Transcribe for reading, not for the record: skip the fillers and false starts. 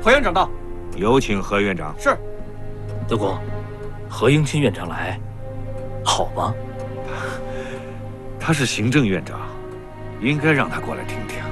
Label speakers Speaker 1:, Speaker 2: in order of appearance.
Speaker 1: 何院长到。
Speaker 2: 有请何院长。
Speaker 1: 是。
Speaker 3: 德公，何应钦院长来，好吗？
Speaker 2: 他是行政院长，应该让他过来听听。